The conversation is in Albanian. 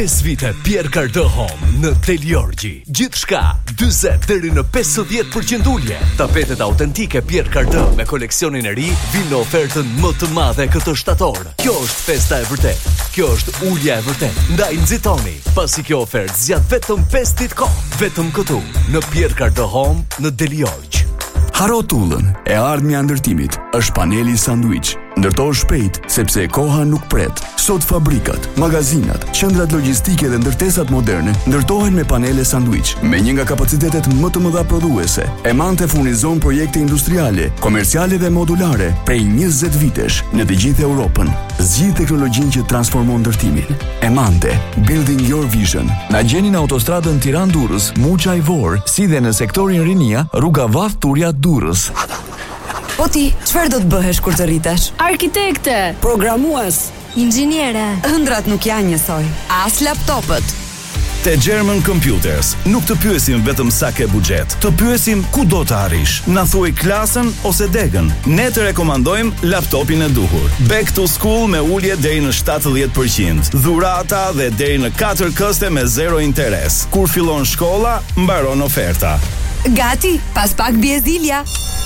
5 vite Pierre Cardin Home në Deliorgji. Gjithçka 40 deri në 50% ulje. Tapetet autentike Pierre Cardin me koleksionin e ri vijnë në ofertën më të madhe këtë shtator. Kjo është festa e vërtet. Kjo është ulja e vërtet. Ndaj nxitoni, pasi kjo ofertë zgjat vetëm 5 ditë kohë. Vetëm këtu në Pierre Cardin Home në Deliorgj. Haro tullën, e ardhmja ndërtimit është paneli Sandwich. Ndërtoj shpejt, sepse koha nuk pret. Sot fabrikat, magazinat, qendrat logjistike dhe ndërtesat moderne ndërtohen me panele Sandwich, me një nga kapacitetet më të mëdha prodhuese. Emante furnizon projekte industriale, komerciale dhe modulare prej 20 vitesh në të gjithë Europën. Zgjidh teknologjinë që transformon ndërtimin. Emante, building your vision. Na gjeni në autostradën Tiranë-Durrës, Muçaj Vor, si dhe në sektorin Rinia, rruga Vath Turja Durrës. Po ti, çfarë do të bëhesh kur të rritesh? Arkitekte, Programues, inxhiniere. ëndrat nuk janë njësoj. As laptopët. Te German Computers nuk të pyesim vetëm sa ke buxhet, të pyesim ku do të arrish. Na thuaj klasën ose degën. Ne të rekomandojmë laptopin e duhur. Back to school me ulje deri në 70%, dhurata dhe deri në 4 këste me 0 interes. Kur fillon shkolla, mbaron oferta. Gati, pas pak bie zilja.